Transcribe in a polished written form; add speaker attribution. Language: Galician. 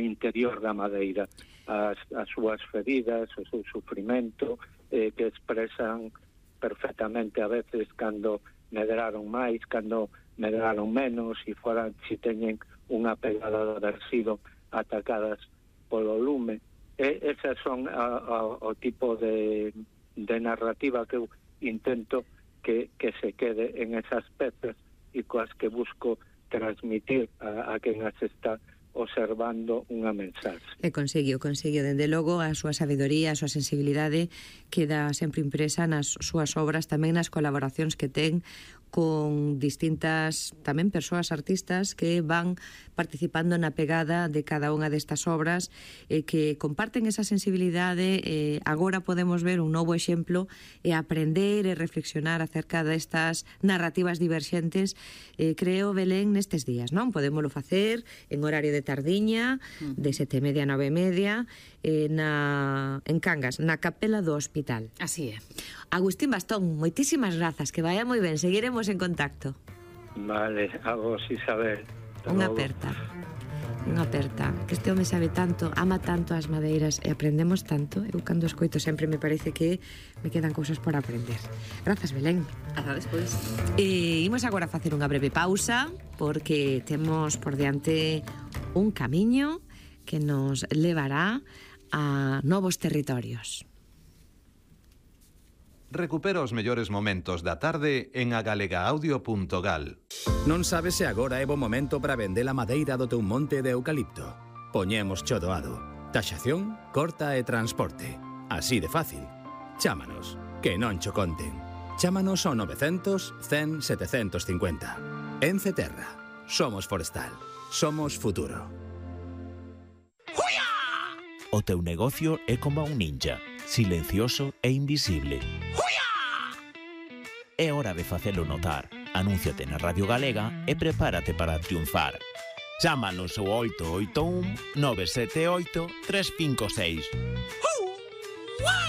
Speaker 1: interior da madeira, as súas feridas, o seu sufrimento, que expresan perfectamente a veces cando medraron máis, cando medraron menos, si teñen unha pegada de haber sido atacadas polo lume. Esas son o tipo de narrativa que eu intento que se quede en esas pezas e coas que busco transmitir a quen as está observando unha mensaxe.
Speaker 2: E conseguiu, dende logo, a súa sabedoría, a súa sensibilidade queda sempre impresa nas súas obras, tamén nas colaboracións que ten con distintas tamén persoas artistas que van participando na pegada de cada unha destas obras e que comparten esa sensibilidade. Agora podemos ver un novo exemplo e aprender e reflexionar acerca destas narrativas diverxentes, creo, Belén, nestes días, non? Podémolo facer en horario de tardiña, de 7:30 a 9:30, en Cangas, na Capela do Hospital.
Speaker 3: Así é.
Speaker 2: Agustín Bastón, moitísimas grazas, que vaya moi ben, seguiremos en contacto.
Speaker 1: Vale, a vos, Isabel.
Speaker 2: Unha aperta, que este home sabe tanto, ama tanto as madeiras e aprendemos tanto. Eu cando escoito sempre me parece que me quedan cousas por aprender. Grazas, Belén.
Speaker 3: Ata despois.
Speaker 2: Imos agora facer unha breve pausa porque temos por diante un camiño que nos levará a novos territorios.
Speaker 4: Recupera os mellores momentos da tarde en agalegaaaudio.gal.
Speaker 5: Non sabes se agora é bo momento para vender a madeira do teu monte de eucalipto? Poñemos cho doado. Taxación, corta e transporte. Así de fácil. Chámanos, que non cho conten. Chámanos ao 900 100 750. Ence Terra. Somos forestal. Somos futuro.
Speaker 6: O teu negocio é como un ninja, silencioso e invisible. É hora de facelo notar. Anúnciate na Radio Galega e prepárate para triunfar. Chámanos ao 881 978 356.